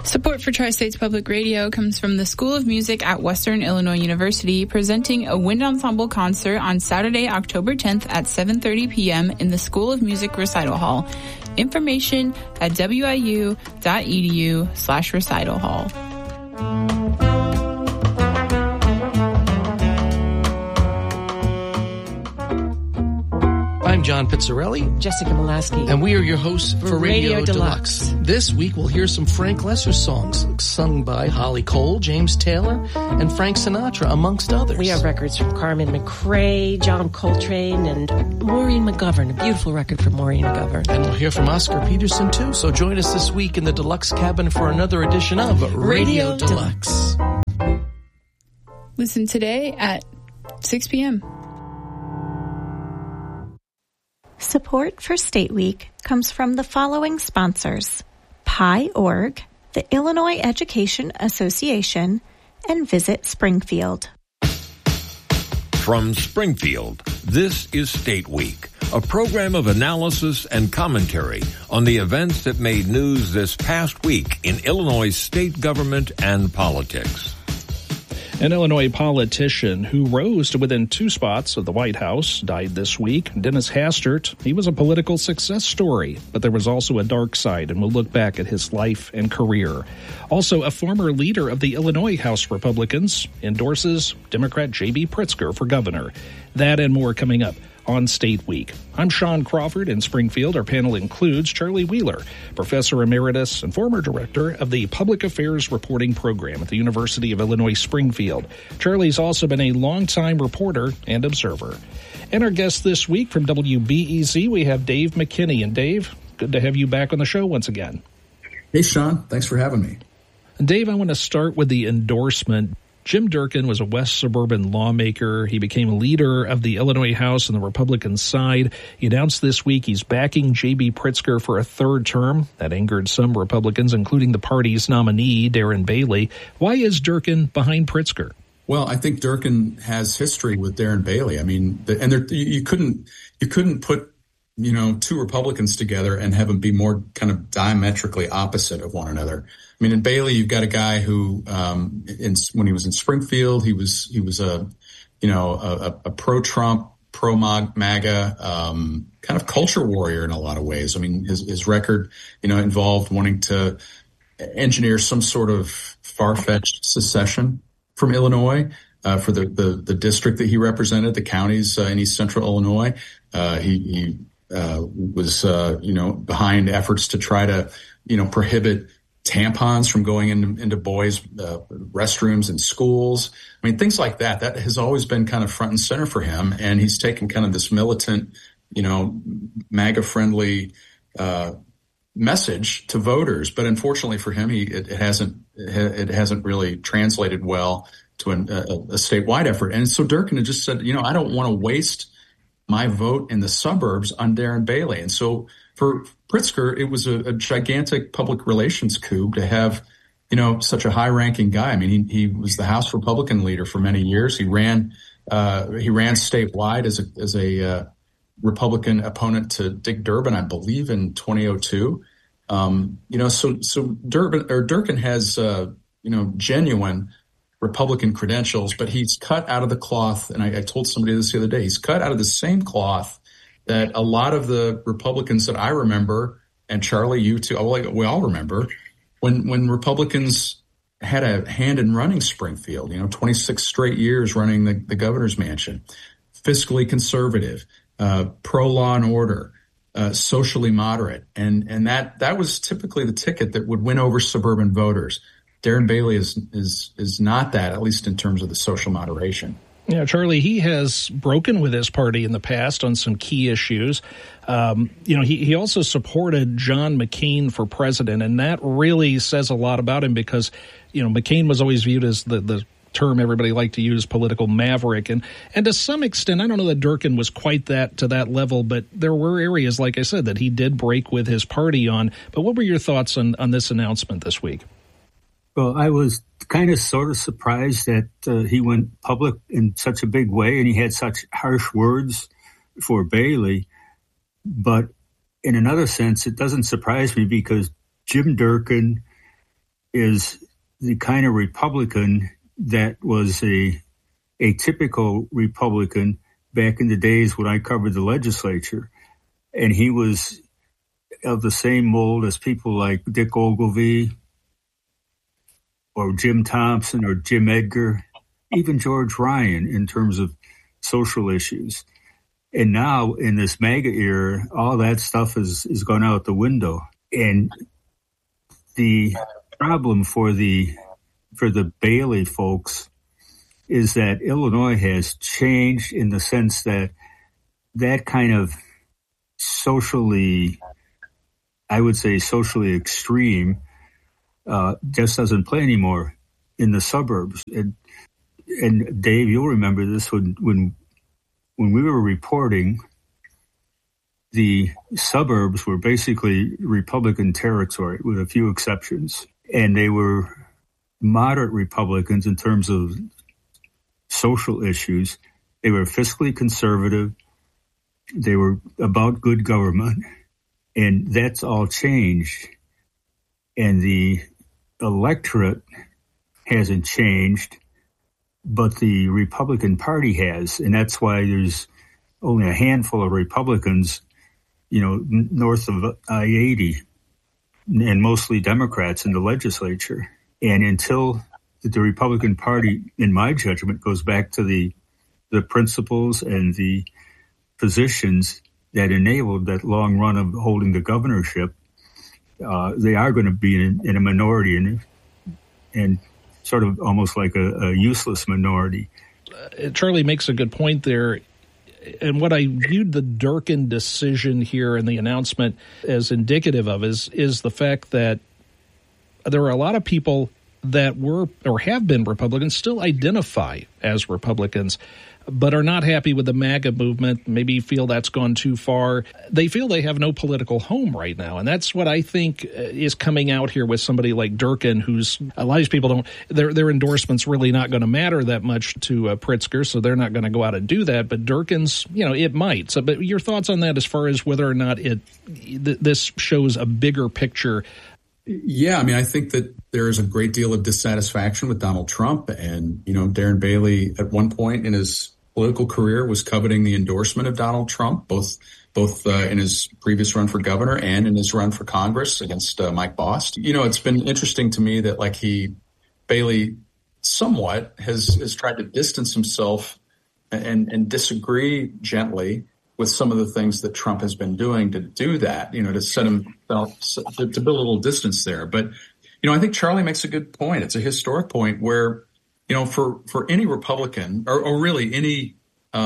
Support for Tri-States Public Radio comes from the School of Music at Western Illinois University, presenting a wind ensemble concert on Saturday, October 10th at 7:30 p.m. in the School of Music Recital Hall. Information at wiu.edu/recital hall. I'm John Pizzarelli. Jessica Molaski. And we are your hosts for Radio Deluxe. This week we'll hear some Frank Lesser songs sung by Holly Cole, James Taylor, and Frank Sinatra, amongst others. We have records from Carmen McRae, John Coltrane, and Maureen McGovern. A beautiful record from Maureen McGovern. And we'll hear from Oscar Peterson, too. So join us this week in the Deluxe Cabin for another edition of Radio Deluxe. Listen today at 6 p.m. Support for State Week comes from the following sponsors: Pi.org, the Illinois Education Association, and Visit Springfield. From Springfield, this is State Week, a program of analysis and commentary on the events that made news this past week in Illinois state government and politics. An Illinois politician who rose to within 2 spots of the White House died this week. Dennis Hastert. He was a political success story, but there was also a dark side, and we'll look back at his life and career. Also, a former leader of the Illinois House Republicans endorses Democrat J.B. Pritzker for governor. That and more coming up on State Week. I'm Sean Crawford in Springfield. Our panel includes Charlie Wheeler, Professor Emeritus and former Director of the Public Affairs Reporting Program at the University of Illinois Springfield. Charlie's also been a longtime reporter and observer. And our guest this week from WBEZ, we have Dave McKinney. And Dave, good to have you back on the show once again. Hey, Sean. Thanks for having me. Dave, I want to start with the endorsement. Jim Durkin was a West Suburban lawmaker. He became leader of the Illinois House on the Republican side. He announced this week he's backing J.B. Pritzker for a 3rd term. That angered some Republicans, including the party's nominee, Darren Bailey. Why is Durkin behind Pritzker? Well, I think Durkin has history with Darren Bailey. I mean, you couldn't put 2 Republicans together and have them be more kind of diametrically opposite of one another. I mean, in Bailey, you've got a guy who, when he was in Springfield, he was a pro-Trump, pro-MAGA, kind of culture warrior in a lot of ways. I mean, his record, involved wanting to engineer some sort of far-fetched secession from Illinois, for the district that he represented, the counties in East Central Illinois. He was behind efforts to try to, prohibit tampons from going into boys' restrooms in schools. I mean, things like that. That has always been kind of front and center for him. And he's taken kind of this militant, MAGA-friendly message to voters. But unfortunately for him, it hasn't really translated well to a statewide effort. And so Durkin had just said, I don't want to waste my vote in the suburbs on Darren Bailey. And so for Pritzker, it was a gigantic public relations coup to have, such a high-ranking guy. I mean, he was the House Republican leader for many years. He ran statewide as a Republican opponent to Dick Durbin, I believe, in 2002. So Durkin has genuine Republican credentials, but he's cut out of the cloth. And I told somebody this the other day. He's cut out of the same cloth that a lot of the Republicans that I remember, and Charlie, you too, we all remember, when Republicans had a hand in running Springfield, 26 straight years running the governor's mansion, fiscally conservative, pro-law and order, socially moderate. And that was typically the ticket that would win over suburban voters. Darren Bailey is not that, at least in terms of the social moderation. Yeah, Charlie, he has broken with his party in the past on some key issues. He also supported John McCain for president, and that really says a lot about him because, McCain was always viewed as the term everybody liked to use, political maverick. And to some extent, I don't know that Durkin was quite to that level, but there were areas, like I said, that he did break with his party on. But what were your thoughts on this announcement this week? Well, I was kind of sort of surprised that he went public in such a big way and he had such harsh words for Bailey. But in another sense, it doesn't surprise me because Jim Durkin is the kind of Republican that was a typical Republican back in the days when I covered the legislature. And he was of the same mold as people like Dick Ogilvy or Jim Thompson or Jim Edgar, even George Ryan in terms of social issues. And now in this MAGA era, all that stuff is gone out the window. And the problem for the Bailey folks is that Illinois has changed in the sense that that kind of socially extreme just doesn't play anymore in the suburbs. And Dave, you'll remember this when we were reporting, the suburbs were basically Republican territory with a few exceptions. And they were moderate Republicans in terms of social issues. They were fiscally conservative. They were about good government. And that's all changed. And the electorate hasn't changed, but the Republican Party has. And that's why there's only a handful of Republicans, north of I-80, and mostly Democrats in the legislature. And until the Republican Party, in my judgment, goes back to the principles and the positions that enabled that long run of holding the governorship, they are going to be in a minority and sort of almost like a useless minority. Charlie makes a good point there. And what I viewed the Durkin decision here and the announcement as indicative of is the fact that there are a lot of people that were or have been Republicans still identify as Republicans, but are not happy with the MAGA movement, maybe feel that's gone too far. They feel they have no political home right now. And that's what I think is coming out here with somebody like Durkin, who's a lot of these people don't, their endorsement's really not going to matter that much to Pritzker, so they're not going to go out and do that. But Durkin's, it might. So, but your thoughts on that as far as whether or not this shows a bigger picture? Yeah, I think that there is a great deal of dissatisfaction with Donald Trump. And, Darren Bailey at one point in his political career was coveting the endorsement of Donald Trump, both in his previous run for governor and in his run for Congress against Mike Bost. It's been interesting to me that Bailey somewhat has tried to distance himself and disagree gently with some of the things that Trump has been doing to do that, to set himself, to build a little distance there. But, I think Charlie makes a good point. It's a historic point where, for any Republican or really any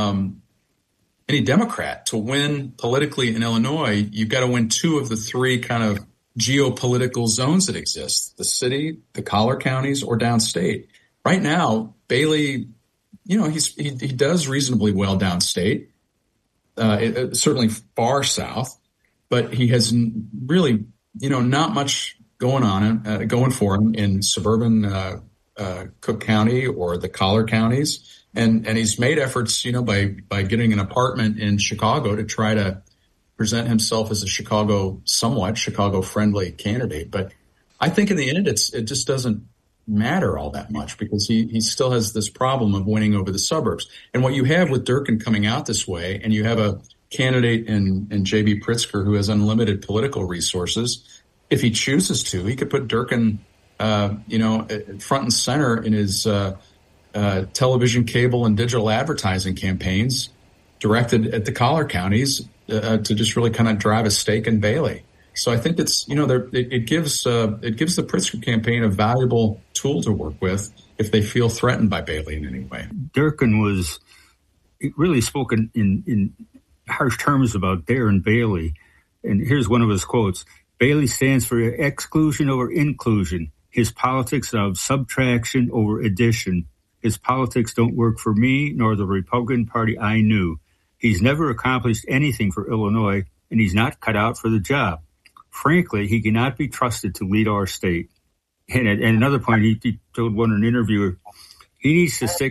Democrat to win politically in Illinois, you've got to win two of the three kind of geopolitical zones that exist: the city, the collar counties, or downstate. Right now, Bailey, he does reasonably well downstate. Certainly far south, but he has really, not much going for him in suburban Cook County or the collar counties, and he's made efforts, by getting an apartment in Chicago to try to present himself as a somewhat Chicago friendly candidate. But I think in the end, it just doesn't matter all that much because he still has this problem of winning over the suburbs. And what you have with Durkin coming out this way, and you have a candidate in J.B. Pritzker who has unlimited political resources. If he chooses to, he could put Durkin, front and center in his television, cable, and digital advertising campaigns directed at the collar counties to just really kind of drive a stake in Bailey. So I think it's, it gives the Pritzker campaign a valuable tool to work with if they feel threatened by Bailey in any way. Durkin really spoken in harsh terms about Darren Bailey. And here's one of his quotes. Bailey stands for exclusion over inclusion. His politics are of subtraction over addition. His politics don't work for me nor the Republican Party I knew. He's never accomplished anything for Illinois, and he's not cut out for the job. Frankly, he cannot be trusted to lead our state. And at another point, he told one interviewer, he needs to stick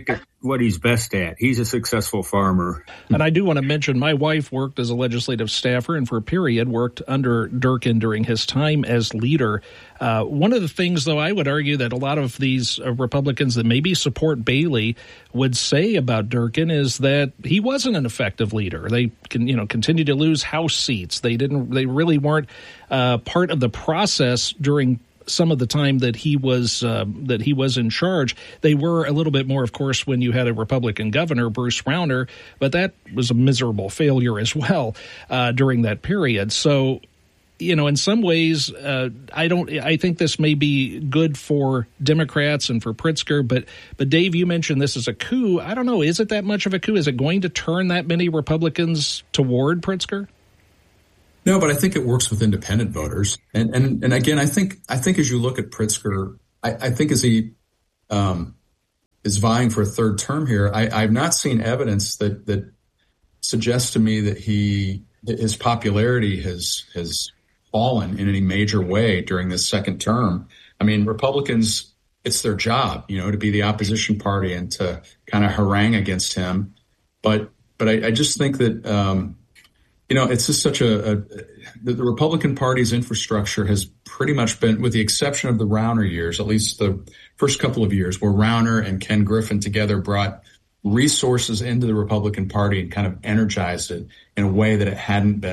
what he's best at. He's a successful farmer. And I do want to mention my wife worked as a legislative staffer and for a period worked under Durkin during his time as leader. One of the things, though, I would argue that a lot of these Republicans that maybe support Bailey would say about Durkin is that he wasn't an effective leader. They continued to lose House seats. They really weren't part of the process during some of the time that he was in charge. They were a little bit more, of course, when you had a Republican governor, Bruce Rauner, but that was a miserable failure as well during that period. So, in some ways, I think this may be good for Democrats and for Pritzker, but Dave, you mentioned this is a coup. I don't know. Is it that much of a coup? Is it going to turn that many Republicans toward Pritzker? No, but I think it works with independent voters. And again, I think as you look at Pritzker, I think as he is vying for a third term here, I've not seen evidence that suggests to me that his popularity has fallen in any major way during this second term. I mean, Republicans, it's their job, to be the opposition party and to kind of harangue against him. But I just think that it's just such the Republican Party's infrastructure has pretty much been, with the exception of the Rauner years, at least the first couple of years, where Rauner and Ken Griffin together brought resources into the Republican Party and kind of energized it in a way that it hadn't been